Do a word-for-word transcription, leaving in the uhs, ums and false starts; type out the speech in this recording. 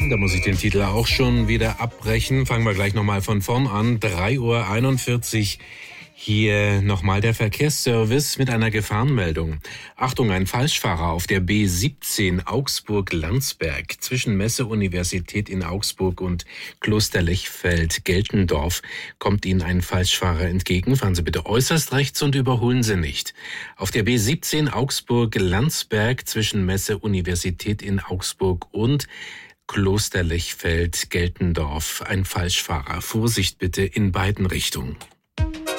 Da muss ich den Titel auch schon wieder abbrechen. Fangen wir gleich nochmal von vorn an. drei Uhr einundvierzig. Hier nochmal der Verkehrsservice mit einer Gefahrenmeldung. Achtung, ein Falschfahrer auf der B siebzehn Augsburg-Landsberg zwischen Messe-Universität in Augsburg und Kloster-Lechfeld-Geltendorf kommt Ihnen ein Falschfahrer entgegen. Fahren Sie bitte äußerst rechts und überholen Sie nicht. Auf der B siebzehn Augsburg-Landsberg zwischen Messe-Universität in Augsburg und Kloster-Lechfeld-Geltendorf ein Falschfahrer. Vorsicht bitte in beiden Richtungen.